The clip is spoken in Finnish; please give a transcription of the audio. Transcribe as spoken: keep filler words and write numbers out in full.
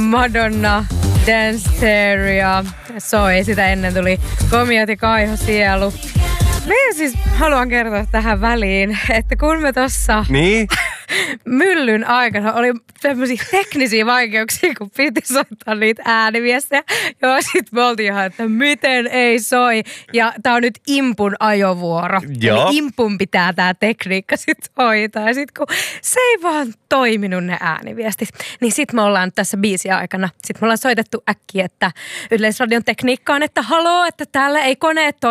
Madonna Danceria soi. Sitä ennen tuli Komiati Kaiho Sielu. Minä siis haluan kertoa tähän väliin, että kun me tossa niin? myllyn aikana oli tämmöisiä teknisiä vaikeuksia, kun piti soittaa niitä ääniviestejä. Joo, sit me oltiin ihan, että miten ei soi. Ja tää on nyt Impun ajovuoro. Joo. Eli Impun pitää tää tekniikka sit hoitaa. Ja sit kun se ei vaan toiminut ne ääniviestit, niin sit me ollaan tässä biisin aikana. Sit me ollaan soitettu äkkiä, että Yleisradion tekniikkaan, että haloo, että täällä ei koneet